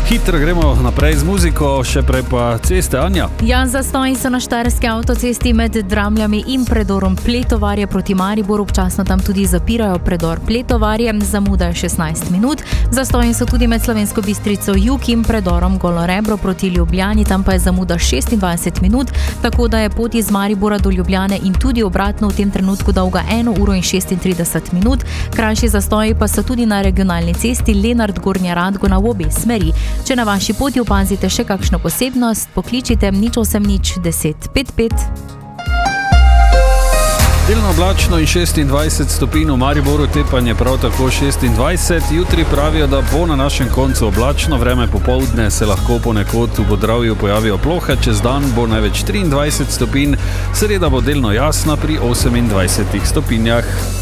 Hitro gremo naprej z muziko, še prej pa ceste, Anja. Ja, zastoji so na štajerski avtocesti med Dramljami in predorom Pletovarje proti Mariboru. Občasno tam tudi zapirajo predor Pletovarje, zamuda je 16 minut. Zastoji so tudi med Slovensko Bistrico jug in predorom Golorebro proti Ljubljani, tam pa je zamuda 26 minut, tako da je pot iz Maribora do Ljubljane in tudi obratno v tem trenutku dolga 1 uro in 36 minut. Krajši zastoji pa so tudi na regionalni cesti Lenart-Gornja Radgona v obe smeri. Če na vaši poti opazite še kakšno posebnost, pokličite 080 10 55. Delno oblačno in 26 stopinj v Mariboru, Tepanje prav tako 26. Jutri pravijo, da bo na našem koncu oblačno, vreme popoldne se lahko ponekod v Podravju pojavijo plohe, čez dan bo največ 23 stopinj, sreda bo delno jasna pri 28 stopinjah.